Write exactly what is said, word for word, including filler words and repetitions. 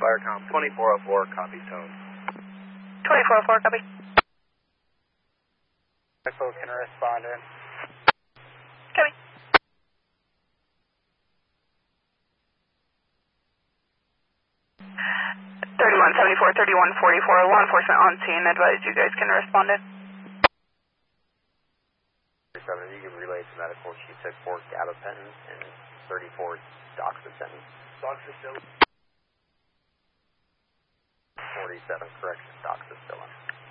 Firecom twenty-four oh four, copy tone. twenty-four oh four, copy. Echo can respond in. Copy. thirty-one seventy-four, thirty-one forty-four, law enforcement on scene, advise you guys can respond in. thirty-seven, you can relay to medical, she took four gabapentin and thirty-four doxycycline. Doxycycline. forty-seven, correction, doxycycline.